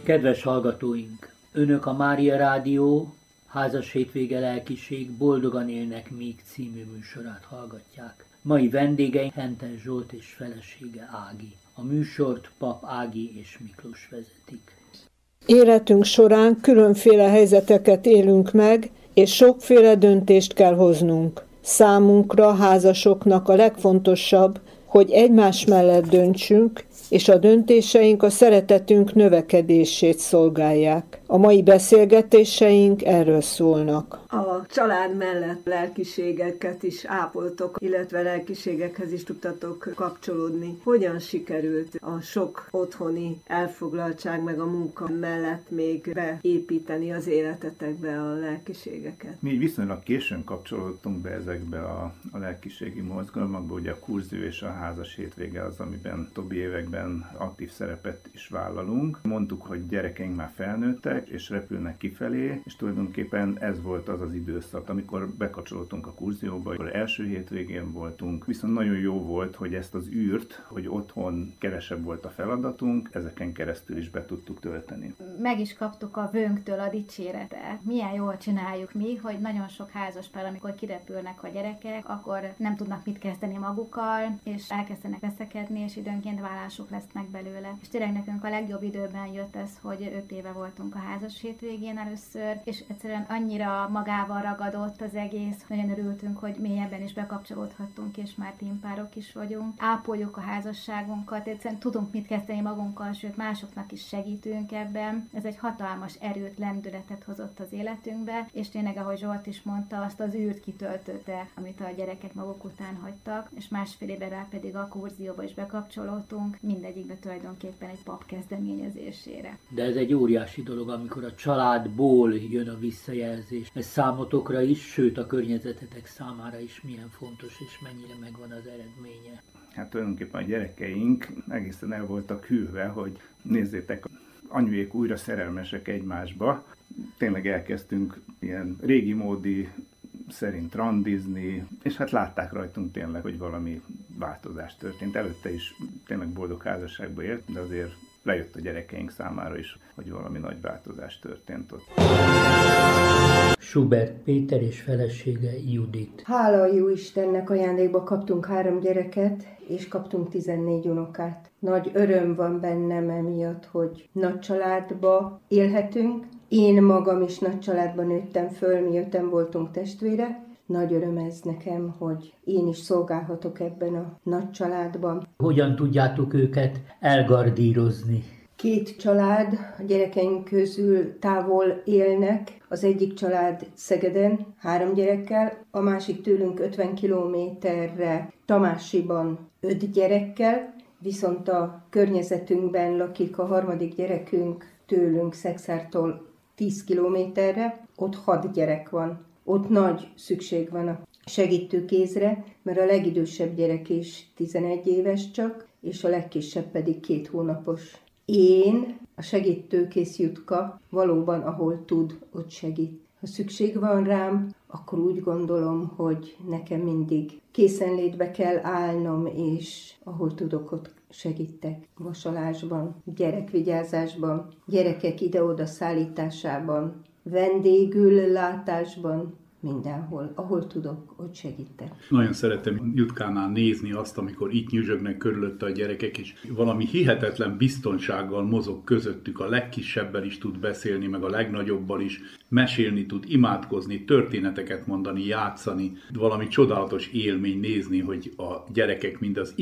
Kedves hallgatóink! Önök a Mária Rádió Házas Hétvége Lelkiség Boldogan élnek még című műsorát hallgatják. Mai vendégeink Henten Zsolt és felesége Ági. A műsort Pap Ági és Miklós vezetik. Életünk során különféle helyzeteket élünk meg, és sokféle döntést kell hoznunk. Számunkra, házasoknak a legfontosabb, hogy egymás mellett döntsünk, és a döntéseink a szeretetünk növekedését szolgálják. A mai beszélgetéseink erről szólnak. A család mellett lelkiségeket is ápoltok, illetve lelkiségekhez is tudtatok kapcsolódni. Hogyan sikerült a sok otthoni elfoglaltság meg a munka mellett még beépíteni az életetekbe a lelkiségeket? Mi viszonylag későn kapcsolódtunk be ezekbe a lelkiségi mozgalmakba, ugye a kurzió és a házas hétvége az, amiben többi években aktív szerepet is vállalunk. Mondtuk, hogy gyerekeink már felnőttek, és repülnek kifelé, és tulajdonképpen ez volt az időszak, amikor bekapcsolódtunk a kurzióba, akkor első hétvégén voltunk, viszont nagyon jó volt, hogy ezt az űrt, hogy otthon kevesebb volt a feladatunk, ezeken keresztül is be tudtuk tölteni. Meg is kaptuk a vőnktől a dicséretet. Milyen jól csináljuk mi, hogy nagyon sok házaspár, amikor kirepülnek a gyerekek, akkor nem tudnak mit kezdeni magukkal, és elkezdenek veszekedni, és időnként vállások lesznek belőle. És tényleg nekünk a legjobb időben jött ez, hogy 5 éve voltunk a házas hétvégén először, és egyszerűen annyira magával ragadott az egész, nagyon örültünk, hogy mélyebben is bekapcsolódhattunk, és már tímpárok is vagyunk. Ápoljuk a házasságunkat, egyszerűen tudunk mit kezdeni magunkkal, sőt másoknak is segítünk ebben. Ez egy hatalmas erőt, lendületet hozott az életünkbe, és tényleg, ahogy Zsolt is mondta, azt az űrt kitöltötte, amit a gyerekek maguk után hagytak, és másfél évre rá pedig a kurzióba is bekapcsolódtunk, mindegyikbe tulajdonképpen egy pap kezdeményezésére. De ez egy óriási dolog, amikor a családból jön a visszajelzés. Ez számotokra is, sőt a környezetetek számára is milyen fontos és mennyire megvan az eredménye. Hát tulajdonképpen a gyerekeink egészen el voltak hűlve, hogy nézzétek, anyujék újra szerelmesek egymásba. Tényleg elkezdtünk ilyen régi módi szerint randizni, és hát látták rajtunk tényleg, hogy valami változás történt. Előtte is tényleg boldog házasságban élt, de azért lejött a gyerekeink számára is, hogy valami nagy változás történt ott. Schubert Péter és felesége Judit. Hála a jó Istennek, ajándékba kaptunk 3 gyereket, és kaptunk 14 unokát. Nagy öröm van bennem emiatt, hogy nagy családba élhetünk. Én magam is nagy családban nőttem föl, mi 5-en voltunk testvérek. Nagy öröm ez nekem, hogy én is szolgálhatok ebben a nagy családban. Hogyan tudjátok őket elgardírozni? 2 család a gyerekeink közül távol élnek. Az egyik család Szegeden 3 gyerekkel, a másik tőlünk 50 kilométerre Tamássiban 5 gyerekkel, viszont a környezetünkben lakik a harmadik gyerekünk tőlünk Szexártól 10 kilométerre, ott 6 gyerek van. Ott nagy szükség van a segítőkézre, mert a legidősebb gyerek is 11 éves csak, és a legkisebb pedig 2 hónapos. Én, a segítőkész Jutka, valóban ahol tud, ott segít. Ha szükség van rám, akkor úgy gondolom, hogy nekem mindig készenlétbe kell állnom, és ahol tudok, ott segítek. Vasalásban, gyerekvigyázásban, gyerekek ide-oda szállításában, vendégül látásban, mindenhol, ahol tudok, ott segítek. Nagyon szeretem Jutkánál nézni azt, amikor itt nyüzsögnek körülötte a gyerekek, és valami hihetetlen biztonsággal mozog közöttük, a legkisebbel is tud beszélni, meg a legnagyobbal is, mesélni tud, imádkozni, történeteket mondani, játszani. Valami csodálatos élmény nézni, hogy a gyerekek mind az